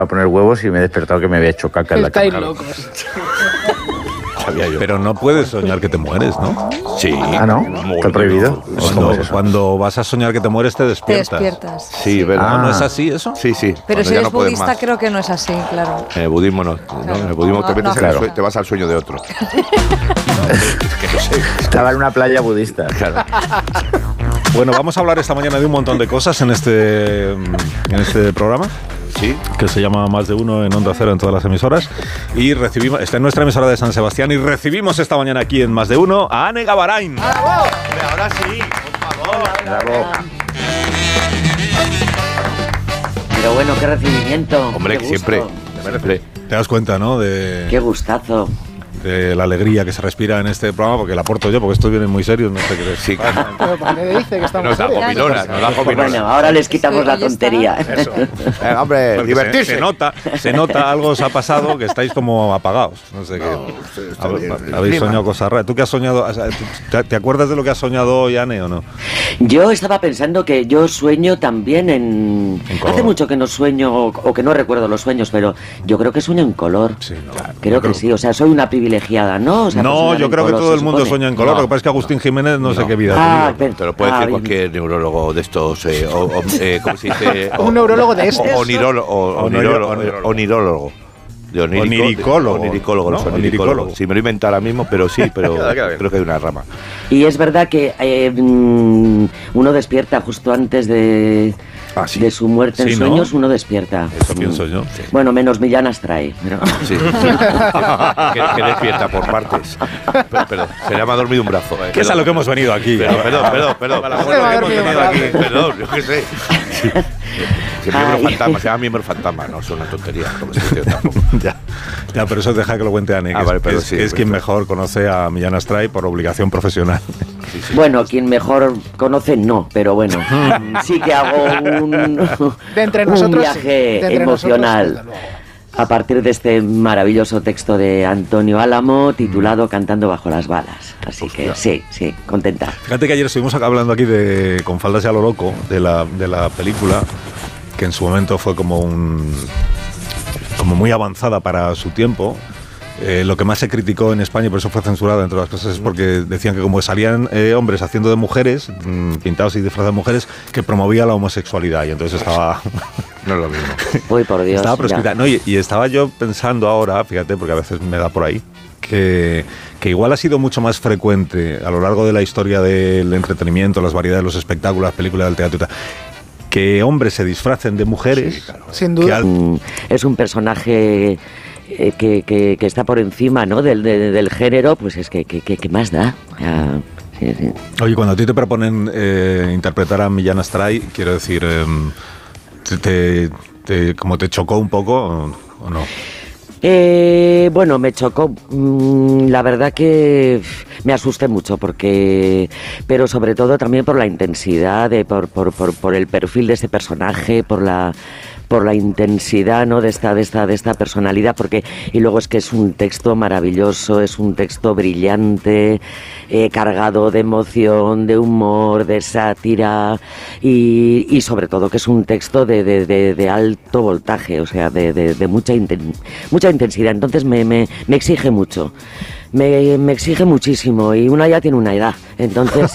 a poner huevos y me he despertado que me había hecho caca en la cama. Estáis locos. Sabía yo. Pero no puedes soñar que te mueres, ¿no? Sí. Ah, ¿no? ¿Está prohibido? ¿Cómo es eso? Cuando vas a soñar que te mueres, te despiertas. Te despiertas. Sí, ¿verdad? ¿No es así eso? Sí, sí. Pero Cuando si ya eres no puedes budista, más. creo que no es así, claro. En el budismo no. ¿No? En el budismo te metes no. te vas al sueño de otro. Es que no sé. Estaba en una playa budista. Claro. Bueno, vamos a hablar esta mañana de un montón de cosas en este programa. Sí. Que se llama Más de Uno en Onda Cero en todas las emisoras. Y recibimos, está en nuestra emisora de San Sebastián, y recibimos esta mañana aquí en Más de Uno a Ane Gavarain. ¡Bravo! Ahora sí, por favor. Bravo. Pero bueno, qué recibimiento. Hombre, qué siempre. gusto. Siempre. Te das cuenta, ¿no? Qué gustazo. De la alegría que se respira en este programa, porque la aporto yo, porque estos vienen muy serios, no sé qué Sí. Pero ¿por qué dice que estamos Nos da serios? gominolas, nos da Pues gominolas. bueno, ahora les quitamos la Ahí está. tontería. Eso. Hombre, Porque divertirse. se nota, algo os ha pasado, que estáis como apagados. No sé está bien. habéis Clima. soñado cosas raras. ¿Tú qué has soñado? ¿Te acuerdas de lo que has soñado hoy, Ane, o no? Yo estaba pensando que yo sueño también en color. hace mucho que no sueño o que no recuerdo los sueños, pero yo creo que sueño en color. Sí, no. Creo que sí, o sea, soy una privilegiada, ¿no? O sea, por No, soñar yo en creo que color, todo el se mundo supone. sueña en color. No. Lo que pasa es que Agustín Jiménez no sé qué vida Ah, tiene. Te lo puede decir cualquier neurólogo de estos, ¿cómo se dice? Un neurólogo de estos. Onirólogo. De Oniricólogo. Oniricólogo, ¿No? los oniricólogos. Oniricólogo. Si me lo invento ahora mismo, pero sí, pero creo que hay una rama. Y es verdad que uno despierta justo antes de su muerte en Sí, ¿no? sueños, uno despierta. Eso pienso yo. Bueno, menos Millán Astray. Pero... Sí. que despierta por partes. Pero se le ha dormido un brazo. ¿Qué es a lo que hemos venido aquí? Perdón. Perdón, yo qué sé. El miembro fantasma, se llama miembro fantasma, no es una tontería. Como se dice tampoco. Ya, pero eso deja que lo cuente Ane, que, Vale, es, pero que es- sí, que es pues quien está. mejor conoce a Millán Astray por obligación profesional. Bueno, quien mejor conoce, no, pero bueno, sí que hago De entre un nosotros, sí. viaje De entre emocional nosotros, desde luego. a partir de este maravilloso texto de Antonio Álamo titulado Cantando bajo las balas. Así que sí, contenta. Fíjate que ayer estuvimos hablando aquí de Con faldas y a lo loco, de la película, que en su momento fue como muy avanzada para su tiempo. Lo que más se criticó en España, y por eso fue censurada entre las cosas, es porque decían que como salían hombres haciendo de mujeres, pintados y disfrazados de mujeres, que promovía la homosexualidad, y entonces estaba... No es lo mismo. Uy, por Dios. Estaba ya. proscrita. No, y estaba yo pensando ahora, fíjate, porque a veces me da por ahí, que igual ha sido mucho más frecuente a lo largo de la historia del entretenimiento, las variedades de los espectáculos, las películas, del teatro y tal, que hombres se disfracen de mujeres. Sí, claro. Sin que duda. Es un personaje que está por encima, ¿no? del género, pues es que más da. Sí. Oye, cuando a ti te proponen interpretar a Millán Astray, quiero decir, ¿como te chocó un poco o no? Bueno, me chocó. La verdad que me asusté mucho pero sobre todo también por la intensidad, por el perfil de ese personaje, por la intensidad, ¿no? de esta personalidad, y luego es que es un texto maravilloso, es un texto brillante, cargado de emoción, de humor, de sátira, y sobre todo que es un texto de alto voltaje, o sea, de mucha intensidad. Entonces me exige mucho. Me exige muchísimo, y una ya tiene una edad, entonces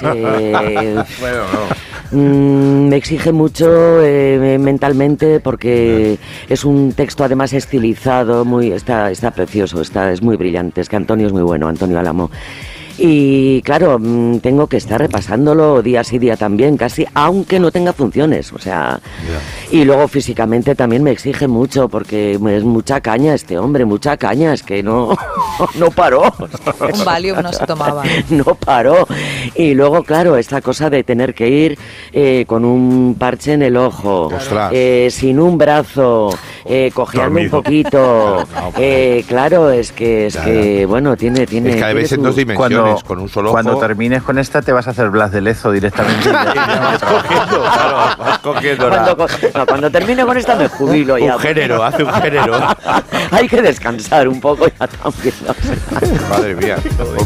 me exige mucho mentalmente, porque es un texto además estilizado, está precioso, es muy brillante, es que Antonio es muy bueno, Antonio Álamo. Y claro, tengo que estar repasándolo día sí día también, casi, aunque no tenga funciones, o sea... Y luego físicamente también me exige mucho, porque es mucha caña este hombre, mucha caña, es que no paró. Un Valium no se tomaba. No paró. Y luego, claro, esta cosa de tener que ir con un parche en el ojo, Ostras. sin un brazo, cojeando un Dormido. poquito. Claro, es que bueno, tiene... Es que a veces en dos dimensiones, con un solo ojo. Cuando termines con esta te vas a hacer Blas de Lezo directamente. Vas cogiendo, claro, vas cogiendo Cuando termine con esta me jubilo ya. un género, hace un género. Hay que descansar un poco ya también. Madre mía.